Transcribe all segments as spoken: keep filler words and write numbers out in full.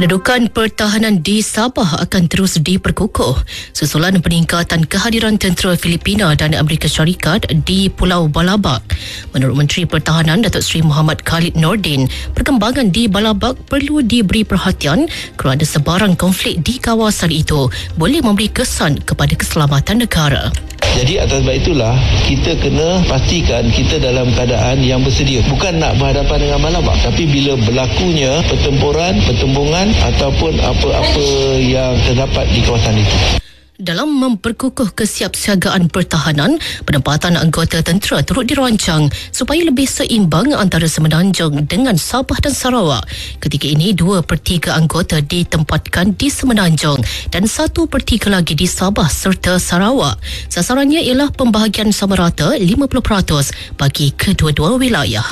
Kedudukan pertahanan di Sabah akan terus diperkukuh susulan peningkatan kehadiran tentera Filipina dan Amerika Syarikat di Pulau Balabak. Menurut Menteri Pertahanan Datuk Seri Muhammad Khalid Nordin, perkembangan di Balabak perlu diberi perhatian kerana sebarang konflik di kawasan itu boleh memberi kesan kepada keselamatan negara. Jadi atas sebab itulah kita kena pastikan kita dalam keadaan yang bersedia. Bukan nak berhadapan dengan Balabak, tapi bila berlakunya pertempuran, pertembungan ataupun apa-apa yang terdapat di kawasan itu. Dalam memperkukuh kesiapsiagaan pertahanan, penempatan anggota tentera turut dirancang supaya lebih seimbang antara Semenanjung dengan Sabah dan Sarawak. Ketika ini, dua per tiga anggota ditempatkan di Semenanjung dan satu per tiga lagi di Sabah serta Sarawak. Sasarannya ialah pembahagian sama rata lima puluh peratus bagi kedua-dua wilayah.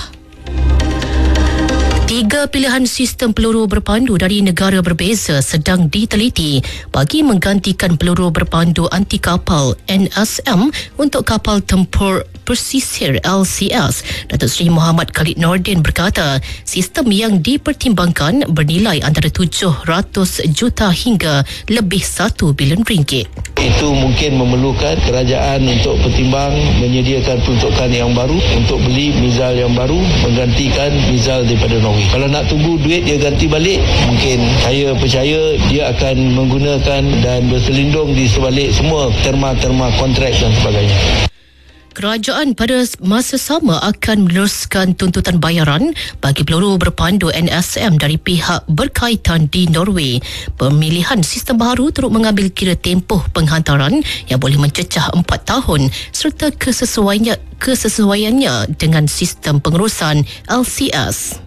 Tiga pilihan sistem peluru berpandu dari negara berbeza sedang diteliti bagi menggantikan peluru berpandu anti kapal N S M untuk kapal tempur persisir L C S. Datuk Seri Muhammad Khalid Nordin berkata, sistem yang dipertimbangkan bernilai antara tujuh ratus juta hingga lebih satu bilion ringgit. Itu mungkin memerlukan kerajaan untuk pertimbang menyediakan peruntukan yang baru untuk beli mizal yang baru menggantikan mizal daripada Norway. Kalau nak tunggu duit dia ganti balik, mungkin saya percaya dia akan menggunakan dan berselindung di sebalik semua terma-terma kontrak dan sebagainya. Kerajaan pada masa sama akan meneruskan tuntutan bayaran bagi peluru berpandu N S M dari pihak berkaitan di Norway. Pemilihan sistem baru turut mengambil kira tempoh penghantaran yang boleh mencecah empat tahun serta kesesuaiannya, kesesuaiannya dengan sistem pengurusan L C S.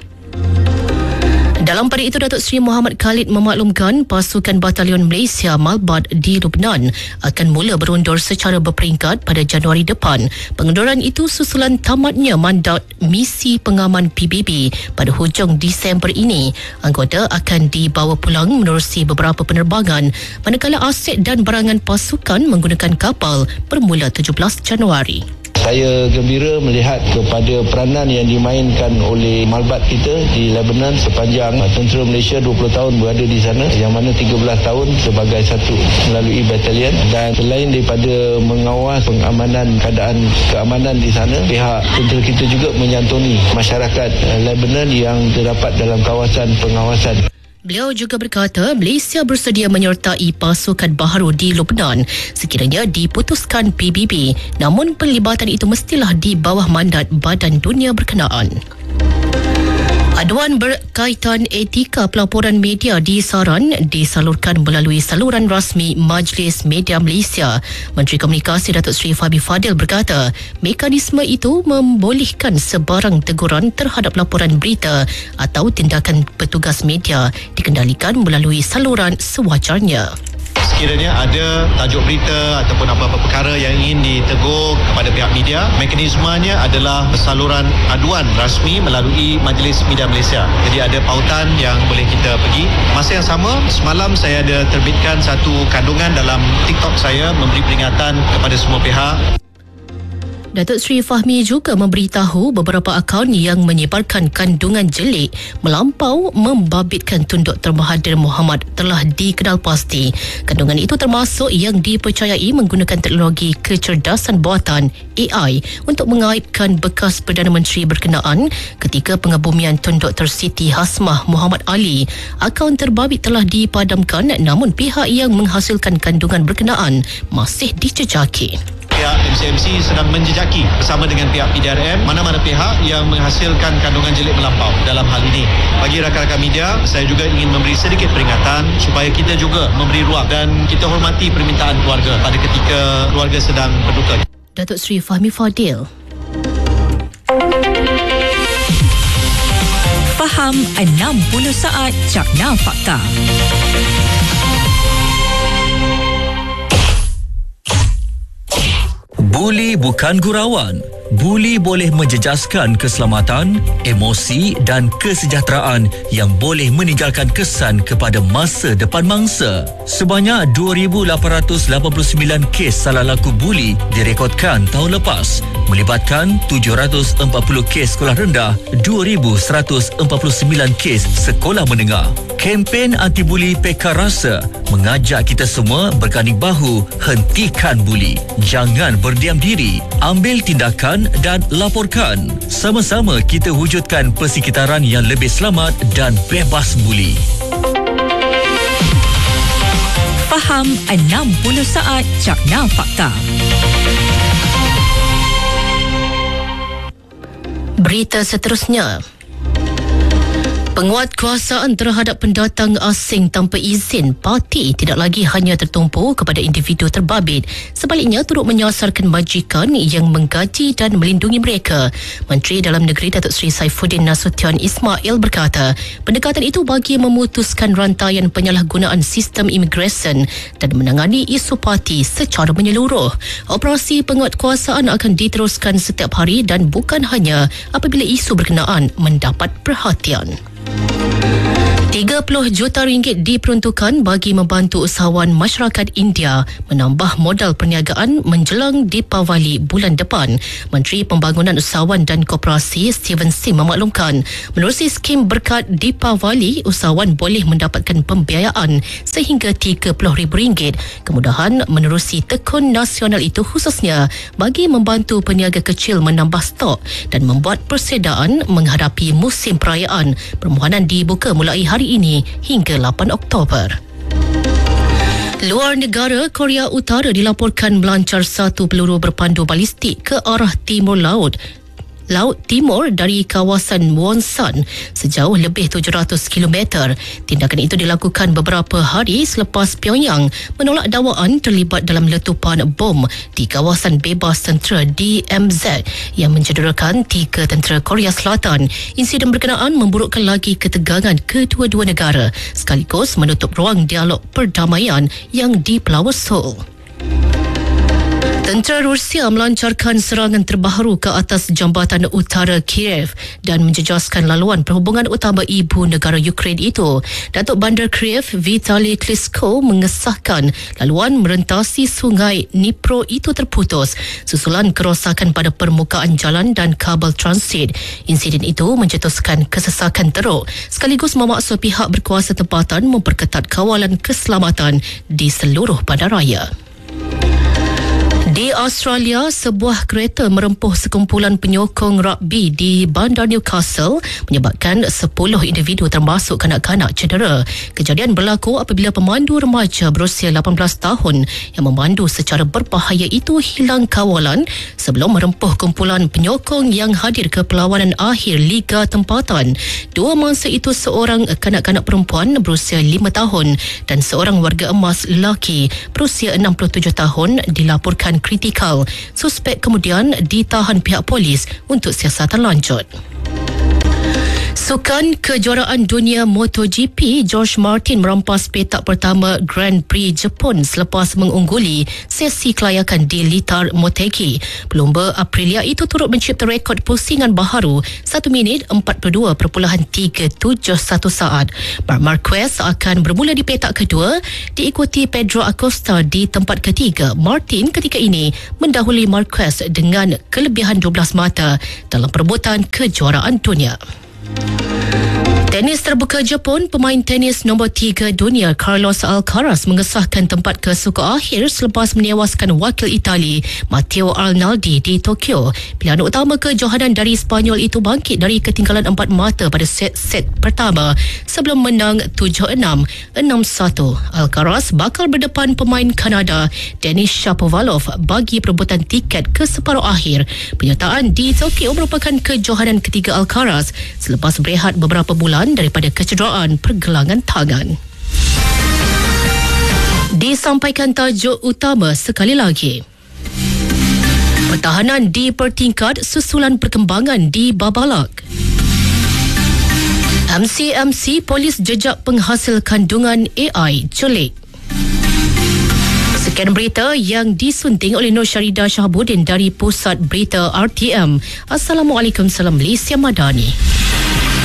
Dalam pada itu, Datuk Seri Muhammad Khalid memaklumkan pasukan Batalion Malaysia Malbat di Lubnan akan mula berundur secara berperingkat pada Januari depan. Pengunduran itu susulan tamatnya mandat misi pengaman P B B pada hujung Disember ini. Anggota akan dibawa pulang menerusi beberapa penerbangan, manakala aset dan barangan pasukan menggunakan kapal bermula tujuh belas Januari. Saya gembira melihat kepada peranan yang dimainkan oleh Malbat kita di Lebanon sepanjang tentera Malaysia dua puluh tahun berada di sana, yang mana tiga belas tahun sebagai satu melalui batalion. Dan selain daripada mengawas pengamanan keadaan keamanan di sana, pihak tentera kita juga menyantuni masyarakat Lebanon yang terdapat dalam kawasan pengawasan. Beliau juga berkata Malaysia bersedia menyertai pasukan baharu di Lubnan sekiranya diputuskan P B B, namun pelibatan itu mestilah di bawah mandat badan dunia berkenaan. Aduan berkaitan etika pelaporan media di Saran disalurkan melalui saluran rasmi Majlis Media Malaysia. Menteri Komunikasi Datuk Seri Fahmi Fadil berkata, mekanisme itu membolehkan sebarang teguran terhadap laporan berita atau tindakan petugas media dikendalikan melalui saluran sewajarnya. Sekiranya ada tajuk berita ataupun apa-apa perkara yang ingin ditegur kepada pihak media, mekanismenya adalah saluran aduan rasmi melalui Majlis Media Malaysia. Jadi ada pautan yang boleh kita pergi. Masa yang sama, semalam saya ada terbitkan satu kandungan dalam TikTok saya memberi peringatan kepada semua pihak. Datuk Seri Fahmi juga memberitahu beberapa akaun yang menyebarkan kandungan jelik melampau membabitkan Tun Doktor Mahathir Mohamad telah dikenal pasti. Kandungan itu termasuk yang dipercayai menggunakan teknologi kecerdasan buatan A I untuk mengaibkan bekas Perdana Menteri berkenaan ketika pengebumian Tun Doktor Siti Hasmah Muhammad Ali. Akaun terbabit telah dipadamkan, namun pihak yang menghasilkan kandungan berkenaan masih dijejaki. Pihak M C M C sedang menjejaki bersama dengan pihak P D R M mana-mana pihak yang menghasilkan kandungan jelik melampau dalam hal ini. Bagi rakan-rakan media, saya juga ingin memberi sedikit peringatan supaya kita juga memberi ruang dan kita hormati permintaan keluarga pada ketika keluarga sedang berduka. Datuk Seri Fahmi Fadil. Faham enam puluh saat Cakna Fakta. Buli bukan gurauan, Buli boleh menjejaskan keselamatan, emosi dan kesejahteraan yang boleh meninggalkan kesan kepada masa depan mangsa. Sebanyak dua ribu lapan ratus lapan puluh sembilan kes salah laku buli direkodkan tahun lepas, melibatkan tujuh ratus empat puluh kes sekolah rendah, dua ribu seratus empat puluh sembilan kes sekolah menengah. Kempen anti-buli Pekar Rasa mengajak kita semua berganding bahu hentikan buli. Jangan berdiam diri, ambil tindakan dan laporkan. Sama-sama kita wujudkan persekitaran yang lebih selamat dan bebas buli. Faham enam puluh saat Cakna Fakta. Berita seterusnya. Penguatkuasaan terhadap pendatang asing tanpa izin parti tidak lagi hanya tertumpu kepada individu terbabit, sebaliknya turut menyasarkan majikan yang menggaji dan melindungi mereka. Menteri Dalam Negeri Datuk Seri Saifuddin Nasution Ismail berkata, pendekatan itu bagi memutuskan rantaian penyalahgunaan sistem imigresen dan menangani isu parti secara menyeluruh. Operasi penguatkuasaan akan diteruskan setiap hari dan bukan hanya apabila isu berkenaan mendapat perhatian. tiga puluh juta ringgit diperuntukkan bagi membantu usahawan masyarakat India menambah modal perniagaan menjelang Deepavali bulan depan. Menteri Pembangunan Usahawan dan Koperasi Steven Sim memaklumkan, menerusi skim berkat Deepavali, usahawan boleh mendapatkan pembiayaan sehingga tiga puluh ribu ringgit. Kemudahan menerusi tekun nasional itu khususnya bagi membantu peniaga kecil menambah stok dan membuat persediaan menghadapi musim perayaan. Permohonan dibuka mulai hari ini hingga lapan Oktober. Luar negara, Korea Utara dilaporkan melancar satu peluru berpandu balistik ke arah timur laut Laut Timur dari kawasan Wonsan sejauh lebih tujuh ratus kilometer. Tindakan itu dilakukan beberapa hari selepas Pyongyang menolak dakwaan terlibat dalam letupan bom di kawasan bebas tentera D M Z yang mencederakan tiga tentera Korea Selatan. Insiden berkenaan memburukkan lagi ketegangan kedua-dua negara sekaligus menutup ruang dialog perdamaian yang dipelawa Seoul. Tentera Rusia melancarkan serangan terbaru ke atas jambatan utara Kiev dan menjejaskan laluan perhubungan utama ibu negara Ukraine itu. Datuk Bandar Kiev Vitali Klitschko mengesahkan laluan merentasi sungai Dnipro itu terputus susulan kerosakan pada permukaan jalan dan kabel transit. Insiden itu mencetuskan kesesakan teruk sekaligus memaksa pihak berkuasa tempatan memperketat kawalan keselamatan di seluruh bandaraya. Di Australia, sebuah kereta merempuh sekumpulan penyokong rugby di bandar Newcastle menyebabkan sepuluh individu termasuk kanak-kanak cedera. Kejadian berlaku apabila pemandu remaja berusia lapan belas tahun yang memandu secara berbahaya itu hilang kawalan sebelum merempuh kumpulan penyokong yang hadir ke perlawanan akhir Liga Tempatan. Dua mangsa itu seorang kanak-kanak perempuan berusia lima tahun dan seorang warga emas lelaki berusia enam puluh tujuh tahun dilaporkan kritikal. Suspek kemudian ditahan pihak polis untuk siasatan lanjut. Sukan kejuaraan dunia MotoGP, George Martin merampas petak pertama Grand Prix Jepun selepas mengungguli sesi kelayakan di Litar Motegi. Pelumba Aprilia itu turut mencipta rekod pusingan baharu satu minit empat puluh dua perpuluhan tiga tujuh satu saat. Marc Marquez akan bermula di petak kedua, diikuti Pedro Acosta di tempat ketiga. Martin ketika ini mendahului Marquez dengan kelebihan dua belas mata dalam perebutan kejuaraan dunia. Tenis terbuka Jepun, pemain tenis nombor tiga dunia Carlos Alcaraz mengesahkan tempat ke suku akhir selepas menewaskan wakil Itali Matteo Arnaldi di Tokyo. Pilihan utama kejohanan dari Spanyol itu bangkit dari ketinggalan empat mata pada set-set pertama sebelum menang tujuh enam, enam satu. Alcaraz bakal berdepan pemain Kanada Denis Shapovalov bagi perebutan tiket ke separuh akhir. Penyertaan di Tokyo merupakan kejohanan ketiga Alcaraz selepas berehat beberapa bulan daripada kecederaan pergelangan tangan. Disampaikan tajuk utama sekali lagi. Pertahanan dipertingkat susulan perkembangan di Babalak. M C M C polis jejak penghasil kandungan A I culik. Sekian berita yang disunting oleh Nur Syarida Shahabuddin dari Pusat Berita R T M. Assalamualaikum, salam Malaysia Madani.